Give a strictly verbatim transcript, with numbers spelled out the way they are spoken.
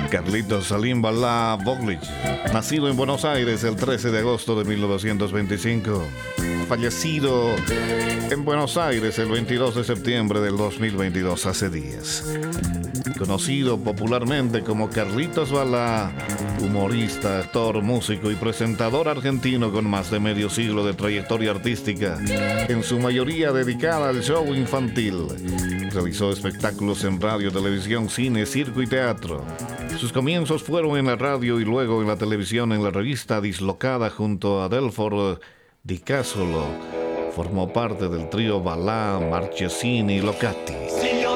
Carlitos Salim Balá Boglich, nacido en Buenos Aires el trece de agosto de mil novecientos veinticinco, fallecido en Buenos Aires el veintidós de septiembre del dos mil veintidós, hace días. Conocido popularmente como Carlitos Balá, humorista, actor, músico y presentador argentino con más de medio siglo de trayectoria artística, en su mayoría dedicada al show infantil. Realizó espectáculos en radio, televisión, cine, circo y teatro. Sus comienzos fueron en la radio y luego en la televisión en la revista Dislocada junto a Delfor Di Casolo. Formó parte del trío Balá, Marchesini y Locati.